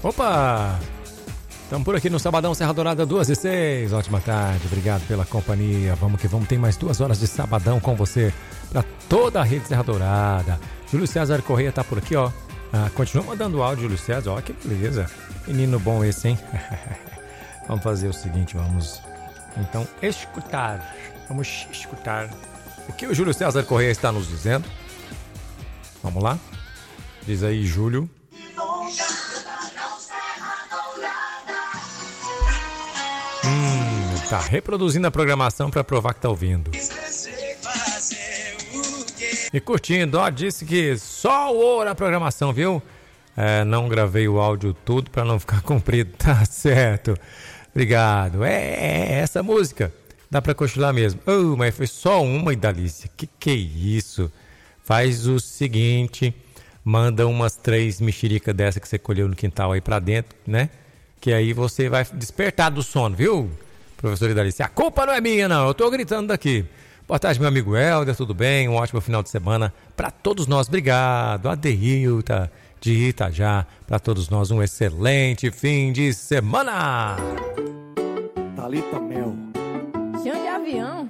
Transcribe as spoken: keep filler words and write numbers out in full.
Opa! Estamos por aqui no Sabadão Serra Dourada duas e seis. Ótima tarde, obrigado pela companhia. Vamos que vamos, tem mais duas horas de Sabadão com você para toda a rede Serra Dourada. Júlio César Correia tá por aqui, ó. Ah, continua mandando áudio, Júlio César. Ó, que beleza. Menino bom esse, hein? Vamos fazer o seguinte, vamos então escutar. Vamos escutar o que o Júlio César Correia está nos dizendo. Vamos lá? Diz aí, Júlio. Hum, tá reproduzindo a programação para provar que tá ouvindo. E curtindo, ó, disse que só o ouro a programação, viu? É, não gravei o áudio todo para não ficar comprido, tá certo. Obrigado. É, é essa música, dá para cochilar mesmo. Oh, mas foi só uma, Idalícia. Que que é isso? Faz o seguinte, manda umas três mexericas dessa que você colheu no quintal aí para dentro, né? Que aí você vai despertar do sono, viu, professor Idalícia? A culpa não é minha, não. Eu tô gritando daqui. Boa tarde, meu amigo Helder, tudo bem? Um ótimo final de semana para todos nós. Obrigado. Adeilta de Itajá, para todos nós um excelente fim de semana. Thalita Mel. Chão de avião.